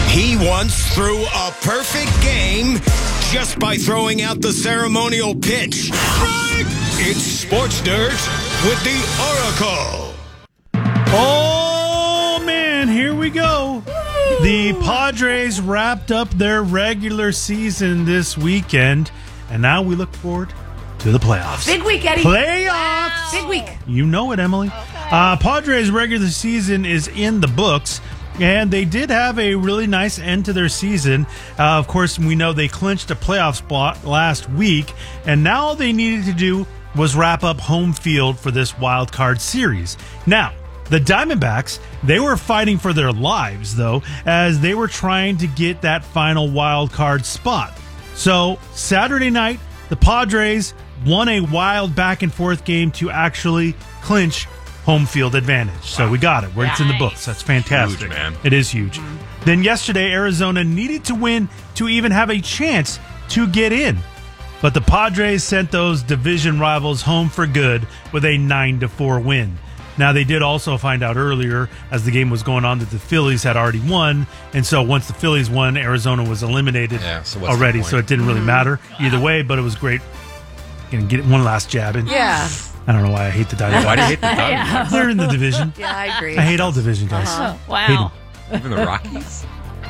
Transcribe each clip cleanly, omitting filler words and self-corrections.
He once threw a perfect game just by throwing out the ceremonial pitch. Strike! It's Sports Nerds with the Oracle. Oh, man, here we go. The Padres wrapped up their regular season this weekend, and now we look forward to the playoffs. Big week, Eddie. Playoffs. Big week. You know it, Emily. Padres regular season is in the books, and they did have a really nice end to their season. Of course, we know they clinched a playoff spot last week, and now all they needed to do was wrap up home field for this wild card series. Now, the Diamondbacks, they were fighting for their lives, though, as they were trying to get that final wild card spot. So, Saturday night, the Padres won a wild back-and-forth game to actually clinch home field advantage. So we got it. It's in the books. That's fantastic. Huge, man. It is huge. Then yesterday, Arizona needed to win to even have a chance to get in. But the Padres sent those division rivals home for good with a 9-4 win. Now, they did also find out earlier as the game was going on that the Phillies had already won. And so once the Phillies won, Arizona was eliminated already. So it didn't really matter either way, but it was great. Gonna get one last jab in. Yeah. I don't know why I hate the Diamondbacks. Why do you hate the Diamondbacks? They're in the division. Yeah, I agree. I hate all division guys. Wow. Even the Rockies?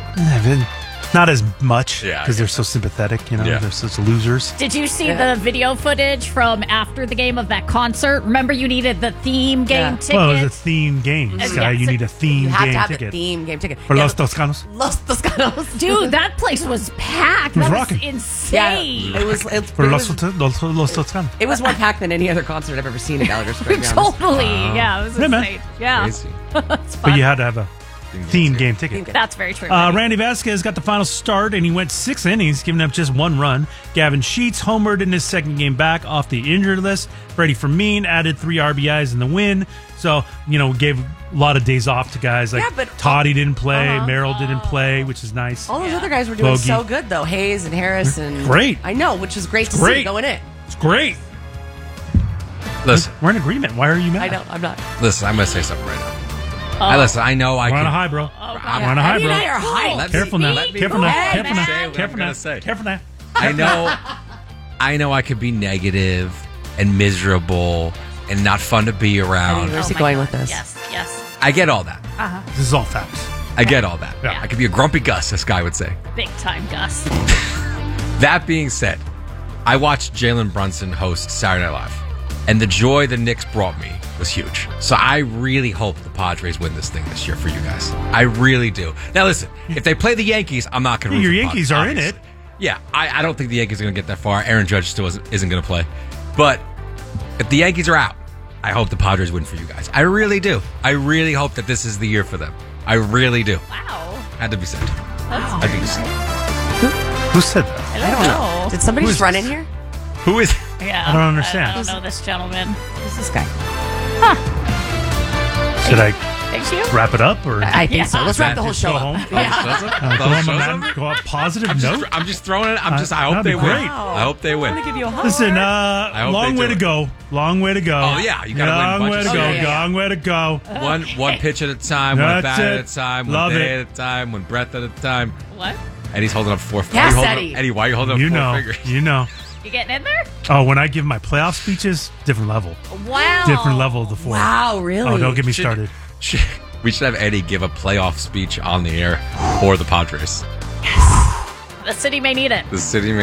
Not as much Yeah, because I they're guess so sympathetic, you know. Yeah. They're such losers. Did you see the video footage from after the game of that concert? Remember, you needed the theme game ticket. Well, it was a theme game, Sky. Yeah, You so need a theme You have game to have ticket. a theme game ticket. For Los Toscanos. Los Toscanos. Dude, that place was packed. It was That was rocking. insane. Yeah, it was For Los Toscanos. it was more packed than any other concert I've ever seen at Gallagher Square Grounds. Totally. Yeah, it was Yeah, man. insane. Yeah. Crazy. It's fun. But you had to have a theme game ticket. That's very true. Randy Vasquez got the final start, and he went 6 innings, giving up just 1 run. Gavin Sheets homered in his second game back off the injured list. Freddie Fermin added 3 RBIs in the win. So, gave a lot of days off to guys like Toddy didn't play, Merrill didn't play, which is nice. All those other guys were doing Bogey. so good, though. Hayes and Harris and Great. I know, which is great to Great. see going in. It's great. Listen, We're in agreement. Why are you mad? I know, I'm not. I'm going to say something right now. I know I We're on a can. high, bro. I'm We're on a high, Eddie and bro. I are high. Careful now. Let me Careful go now. ahead Careful and now. say what Careful I'm now. gonna say. Careful now. I know I could be negative and miserable and not fun to be around. Where's he going with this? Yes. I get all that. This is all facts. I get all that. Yeah. I could be a grumpy Gus, this guy would say. Big time, Gus. That being said, I watched Jalen Brunson host Saturday Night Live, and the joy the Knicks brought me was huge. So I really hope the Padres win this thing this year for you guys. I really do. Now listen, if they play the Yankees, I'm not going to root Your for the Yankees Padres, are in obviously. it. Yeah, I don't think the Yankees are going to get that far. Aaron Judge still isn't going to play. But if the Yankees are out, I hope the Padres win for you guys. I really do. I really hope that this is the year for them. I really do. Wow. Had to be said. That's I think it's- Who said that? I don't know. Did somebody Who just is run this? in here? Who is? Yeah. I don't understand. I don't know this gentleman. Who's this guy? Should I Thanks you. wrap it up or I think so. Let's wrap the whole just show go up. home? Go on a positive note. I'm just throwing it. I hope that'd they be win. great. I hope they I'm win. going to give you a hug. Listen, hope long they way do to it. go. Long way to go. Oh, yeah, you gotta win a Long bunch way of to stuff. go. Yeah, yeah. Long way to go. One pitch at a time, one That's bat at it. a time, Love one day it. at a time, one breath at a time. What? Eddie's holding up 4 Yes, fingers. Eddie. Eddie, why are you holding up You 4 know. fingers? You know. You getting in there? Oh, when I give my playoff speeches, different level. Wow. Different level of the 4. Wow, really? Oh, don't get me started. We should have Eddie give a playoff speech on the air for the Padres. The city may need it. The city